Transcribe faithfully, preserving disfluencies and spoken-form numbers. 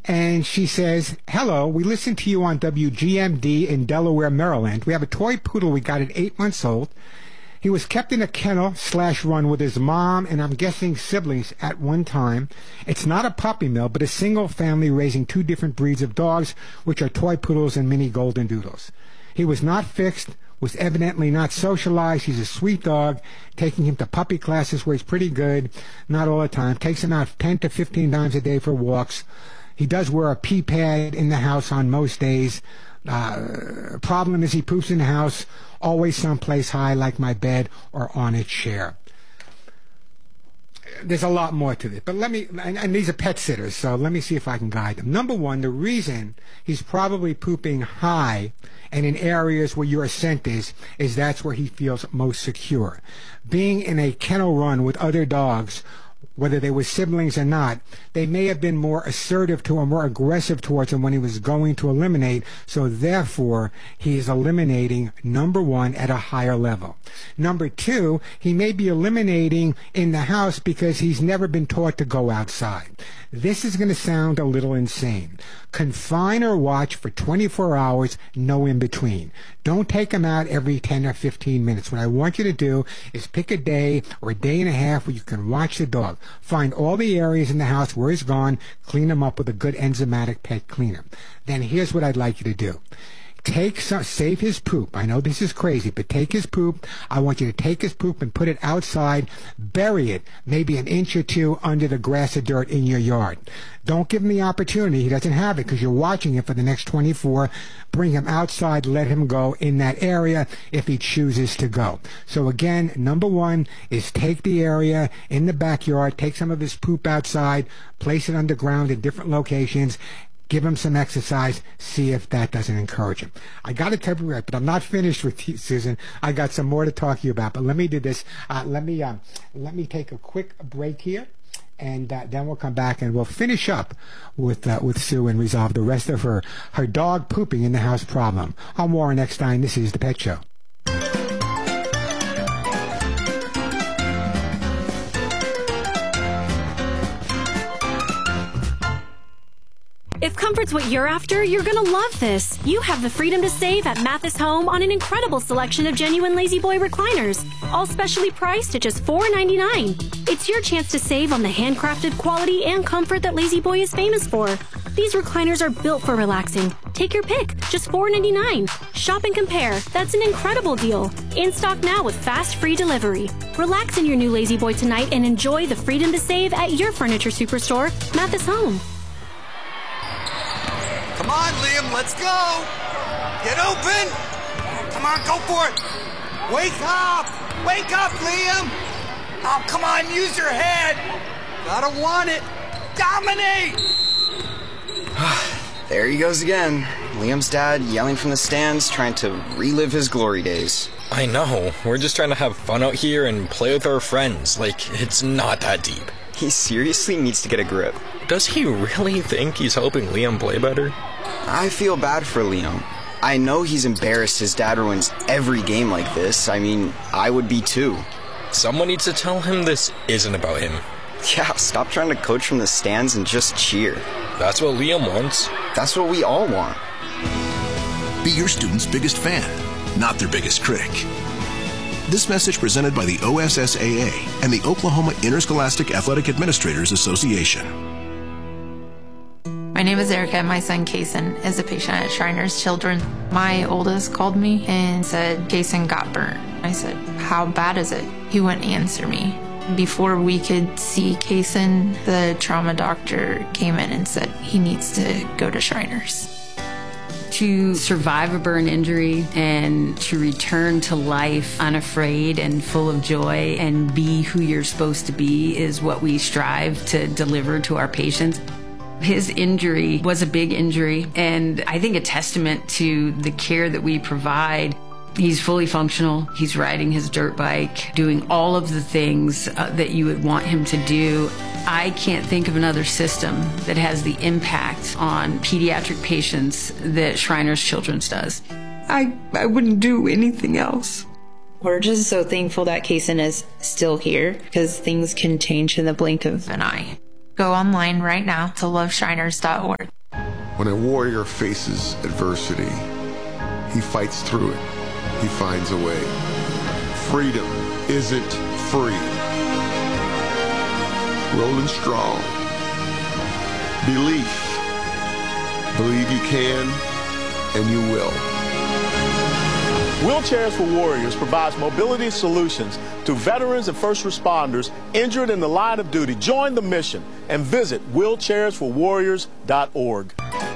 And she says, hello, we listen to you on W G M D in Delaware, Maryland. We have a toy poodle we got at eight months old. He was kept in a kennel slash run with his mom and I'm guessing siblings at one time. It's not a puppy mill, but a single family raising two different breeds of dogs, which are toy poodles and mini golden doodles. He was not fixed, was evidently not socialized. He's a sweet dog. Taking him to puppy classes where he's pretty good, not all the time. Takes him out ten to fifteen times a day for walks. He does wear a pee pad in the house on most days. Uh, problem is he poops in the house, always someplace high like my bed or on a chair. There's a lot more to this, but let me, and, and these are pet sitters, so let me see if I can guide them. Number one, the reason he's probably pooping high and in areas where your scent is, is that's where he feels most secure. Being in a kennel run with other dogs, whether they were siblings or not, they may have been more assertive to him, more aggressive towards him when he was going to eliminate, so therefore he is eliminating, number one, at a higher level. Number two, he may be eliminating in the house because he's never been taught to go outside. This is going to sound a little insane. Confine or watch for twenty-four hours, no in between. Don't take him out every ten or fifteen minutes. What I want you to do is pick a day or a day and a half where you can watch the dog. Find all the areas in the house where he's gone, clean him up with a good enzymatic pet cleaner. Then here's what I'd like you to do. Take some, save his poop. I know this is crazy, but take his poop. I want you to take his poop and put it outside, bury it maybe an inch or two under the grass or dirt in your yard. Don't give him the opportunity. He doesn't have it because you're watching him for the next twenty-four. Bring him outside, let him go in that area if he chooses to go. So again, number one is take the area in the backyard, take some of his poop outside, place it underground in different locations. Give him some exercise, see if that doesn't encourage him. I got to tell you, right, but I'm not finished with you, Susan. I got some more to talk to you about, but let me do this. Uh, let me um, let me take a quick break here, and uh, then we'll come back and we'll finish up with uh, with Sue and resolve the rest of her her dog pooping in the house problem. I'm Warren Eckstein. This is The Pet Show. If comfort's what you're after, you're gonna love this. You have the freedom to save at Mathis Home on an incredible selection of genuine Lazy Boy recliners, all specially priced at just four ninety-nine. It's your chance to save on the handcrafted quality and comfort that Lazy Boy is famous for. These recliners are built for relaxing. Take your pick, just four ninety-nine. Shop and compare. That's an incredible deal. In stock now with fast free delivery. Relax in your new Lazy Boy tonight and enjoy the freedom to save at your furniture superstore, Mathis Home. Come on, Liam, let's go! Get open! Come on, go for it! Wake up! Wake up, Liam! Oh, come on, use your head! Gotta want it! Dominate! There he goes again. Liam's dad yelling from the stands, trying to relive his glory days. I know. We're just trying to have fun out here and play with our friends. Like, it's not that deep. He seriously needs to get a grip. Does he really think he's helping Liam play better? I feel bad for Liam. I know he's embarrassed his dad ruins every game like this. I mean, I would be too. Someone needs to tell him this isn't about him. Yeah, stop trying to coach from the stands and just cheer. That's what Liam wants. That's what we all want. Be your student's biggest fan, not their biggest critic. This message presented by the O S S A A and the Oklahoma Interscholastic Athletic Administrators Association. My name is Erica. My son, Kason, is a patient at Shriners Children. My oldest called me and said, Kason got burnt. I said, how bad is it? He wouldn't answer me. Before we could see Kason, the trauma doctor came in and said he needs to go to Shriners. To survive a burn injury and to return to life unafraid and full of joy and be who you're supposed to be is what we strive to deliver to our patients. His injury was a big injury, and I think a testament to the care that we provide. He's fully functional. He's riding his dirt bike, doing all of the things uh, that you would want him to do. I can't think of another system that has the impact on pediatric patients that Shriners Children's does. I, I wouldn't do anything else. We're just so thankful that Kason is still here because things can change in the blink of an eye. Go online right now to love shriners dot org. When a warrior faces adversity, he fights through it. He finds a way. Freedom isn't free. Rolling strong. Belief. Believe you can, and you will. Wheelchairs for Warriors provides mobility solutions to veterans and first responders injured in the line of duty. Join the mission and visit wheelchairs for warriors dot org.